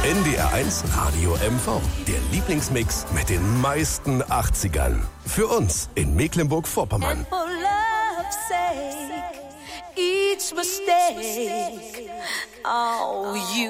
NDR1 Radio MV. Der Lieblingsmix mit den meisten 80ern. Für uns in Mecklenburg-Vorpommern. And for love's sake, each mistake, oh, you